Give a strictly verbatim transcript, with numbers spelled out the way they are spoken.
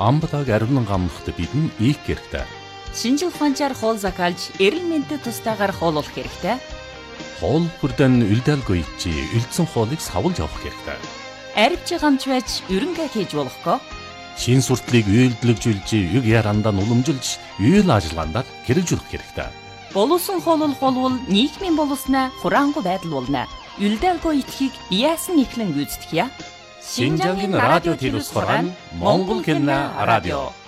Амбатаг ариунан гамнахад бидэн ийх хэрэгтэй. Шинжил ухаанчаар хоол закалж, эрүүл мэндэд тустайгаар хооллох хэрэгтэй. Хоол бүрдэн үлдээлгүй чи үлдсэн хоолыг савлж авах хэрэгтэй. Арвч гамч байж ерөнхий хийж болохгүй. Шин суртлыг үйлдэлжүүлж, юг ярандаа уламжилж, үйл ажиллагаанд хэрэгжүүлэх хэрэгтэй. Боловсон хооллол болвол нийгмийн боловснаа хураангуй байдал болно. Үлдээлгүй итгэхийг яасан ихлэн гүйцэтгэе. Шинжангийн радио телевиз хорон Монгол хэлний радио.